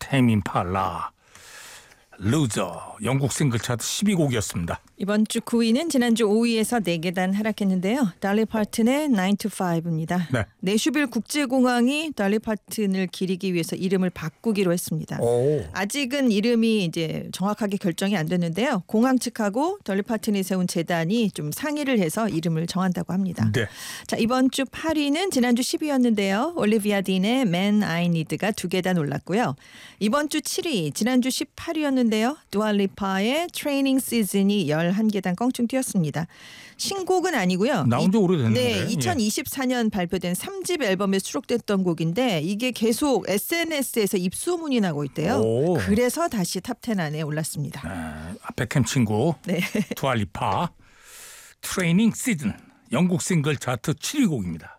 테임 임팔라 루저 영국 싱글 차트 12곡이었습니다. 이번 주 9위는 지난주 5위에서 4계단 하락했는데요. 달리 파튼의 9 to 5입니다. 네. 내슈빌 국제공항이 달리 파튼을 기리기 위해서 이름을 바꾸기로 했습니다. 아직은 이름이 이제 정확하게 결정이 안 됐는데요. 공항 측하고 달리 파튼이 세운 재단이 좀 상의를 해서 이름을 정한다고 합니다. 네. 자, 이번 주 8위는 지난주 10위였는데요. 올리비아 딘의 Man I Need가 2계단 올랐고요. 이번 주 7위, 지난주 18위였는데요. 두알리파의 트레이닝 시즌이 11계단 껑충 뛰었습니다. 신곡은 아니고요. 나온 지 오래됐는데. 네, 2024년 발표된 3집 앨범에 수록됐던 곡인데 이게 계속 SNS에서 입소문이 나고 있대요. 그래서 다시 탑10 안에 올랐습니다. 백햄 친구 네. 두알리파 트레이닝 시즌 영국 싱글 차트 7위 곡입니다.